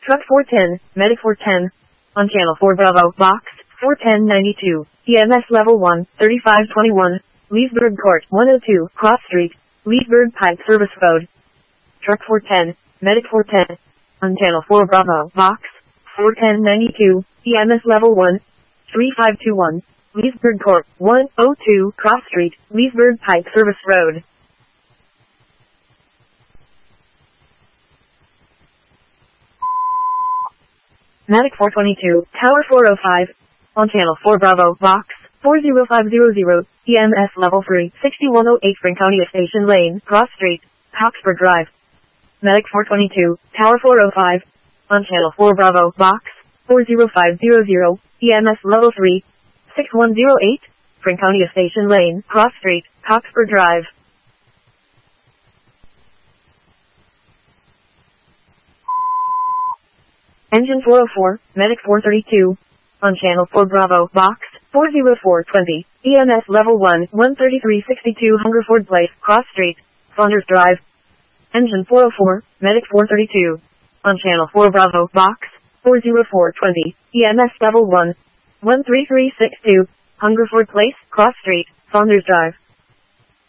Truck 410, Medic 410. On Channel 4 Bravo, Box 41092. EMS Level 1, 3521. Leesburg Court, 102, Cross Street. Leesburg Pipe Service Road. Truck 410, Medic 410. On Channel 4 Bravo, Box 41092. EMS Level 1, 3521. Leesburg Court, 102, Cross Street. Leesburg Pipe Service Road. Medic 422, Tower 405. On Channel 4 Bravo, Box 40500. EMS Level 3, 6108 Franconia Station Lane, Cross Street, Coxford Drive. Medic 422, Tower 405. On Channel 4 Bravo, Box 40500. EMS Level 3, 6108 Franconia Station Lane, Cross Street, Coxford Drive. Engine 404, Medic 432. On Channel 4 Bravo, Box 40420. EMS Level 1, 13362 Hungerford Place, Cross Street, Saunders Drive. Engine 404, Medic 432. On Channel 4 Bravo, Box 40420. EMS Level 1, 13362 Hungerford Place, Cross Street, Saunders Drive.